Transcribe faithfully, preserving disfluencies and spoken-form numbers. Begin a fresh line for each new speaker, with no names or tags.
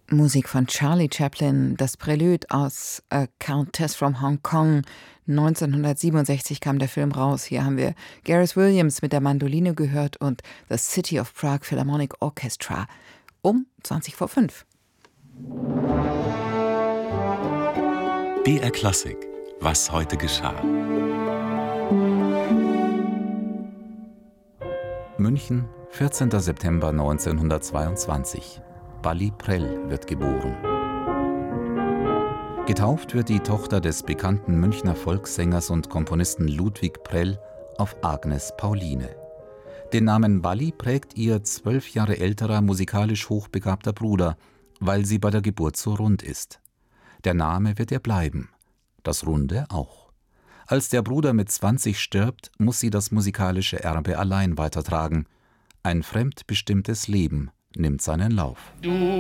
Musik von Charlie Chaplin, das Prälude aus A Countess from Hong Kong. neunzehnhundertsiebenundsechzig kam der Film raus. Hier haben wir Gareth Williams mit der Mandoline gehört und The City of Prague Philharmonic Orchestra um zwanzig vor fünf.
B R Klassik. Was heute geschah.
München, vierzehnter September neunzehnhundertzweiundzwanzig. Bally Prell wird geboren. Getauft wird die Tochter des bekannten Münchner Volkssängers und Komponisten Ludwig Prell auf Agnes Pauline. Den Namen Bally prägt ihr zwölf Jahre älterer, musikalisch hochbegabter Bruder, weil sie bei der Geburt so rund ist. Der Name wird ihr bleiben, das Runde auch. Als der Bruder mit zwanzig stirbt, muss sie das musikalische Erbe allein weitertragen. Ein fremdbestimmtes Leben nimmt seinen Lauf.
Du